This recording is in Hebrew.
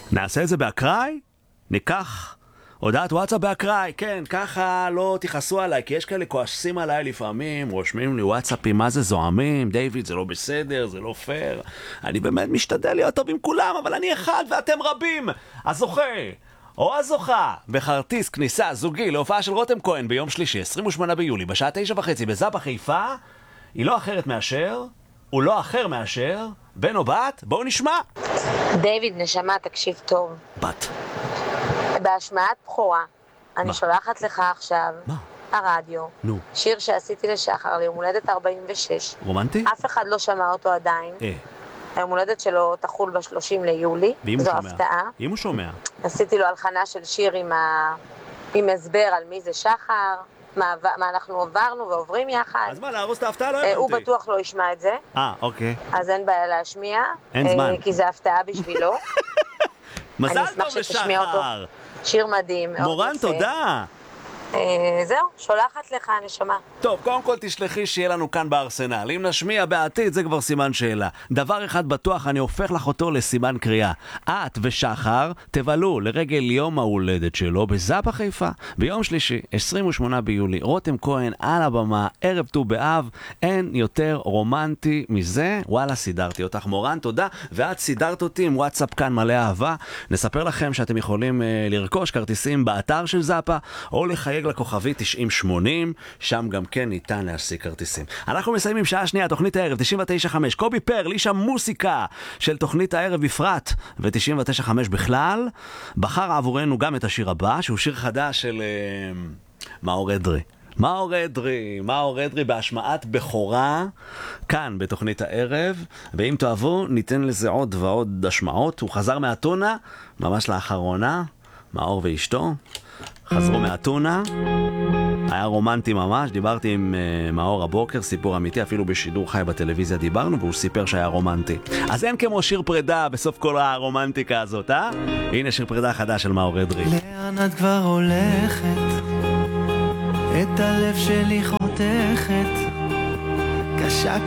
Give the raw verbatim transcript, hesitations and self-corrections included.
נעשה את זה באקראי? ניקח הודעת וואטסאפ באקראי, כן, ככה לא תכעסו עליי, כי יש כאלה כועסים עליי לפעמים, רושמים לי וואטסאפים, מה זה זועמים, דיוויד, זה לא בסדר, זה לא פייר. אני באמת משתדל להיות טוב עם כולם, אבל אני אחד ואתם רבים. הזוכה או הזוכה בכרטיס כניסה זוגי להופעה של רותם כהן ביום שלישי, עשרים ושמונה ביולי, בשעה תשע וחצי בזאפה חיפה, היא לא אחרת מאשר, הוא לא אחר מאשר, בן או בת, בואו נשמע. דיוויד, נשמה, תקשיב טוב. בת. בהשמעת בחורה, אני מה? שולחת לך עכשיו, מה? הרדיו, נו. שיר שעשיתי לשחר ליום הולדת ארבעים ושש. רומנטי? אף אחד לא שמע אותו עדיין. אה. היום הולדת שלו תחול ב-שלושים ליולי. ואם הוא זו שומע? הפתעה. אם הוא שומע? עשיתי לו הלחנה של שיר עם, ה... עם הסבר על מי זה שחר, מה, מה אנחנו עברנו ועוברים יחד. אז מה, להרוס את ההפתעה? לא אה, הבנתי. הוא בטוח לא ישמע את זה, אה, אוקיי. אז אין בעיה להשמיע. אין אה, זמן. כי זה הפתעה בשבילו. מזל אשמח טוב שתשמיע אותו. לשחר. שיר מדהים, מאוד מורן, יפה. תודה. אה, זהו, שולחת לך, נשמה. טוב, קודם כל תשלחי שיהיה לנו כאן בארסנל. אם נשמיע בעתיד זה כבר סימן שאלה. דבר אחד בטוח, אני הופך לך אותו לסימן קריאה. את ושחר תבלו לרגל יום ההולדת שלו בזאפה חיפה ביום שלישי, עשרים ושמונה ביולי. רותם כהן על הבמה, ערב ט"ו באב. אין יותר רומנטי מזה. וואלה, סידרתי אותך מורן, תודה. ואת סידרת אותי עם וואטסאפ כאן מלא אהבה. נספר לכם שאתם יכולים uh, לרכוש כרטיסים באתר של זאפה או לחייג לכוכבי תשעים שמונים, שם גם כן ניתן להשיג כרטיסים. אנחנו מסיימים שעה שנייה, תוכנית הערב תשעים ותשע חמש. קובי פרל, איש המוסיקה של תוכנית הערב בפרט ו-תשעים ותשע חמש בכלל, בחר עבורנו גם את השיר הבא, שהוא שיר חדש של uh, מאור אדרי. מאור אדרי, מאור אדרי בהשמעת בכורה כאן בתוכנית הערב, ואם תאהבו ניתן לזה עוד ועוד השמעות. הוא חזר מהטונה ממש לאחרונה, מאור ואשתו חזרו מהטונה, היה רומנטי ממש. דיברתי עם uh, מאור הבוקר, סיפור אמיתי, אפילו בשידור חי בטלוויזיה דיברנו, והוא סיפר שהיה רומנטי. אז אין כמו שיר פרידה בסוף כל הרומנטיקה הזאת, אה? הנה שיר פרידה חדש של מאור אדרי. לאן את כבר הולכת? את הלב שלי חותכת, קשה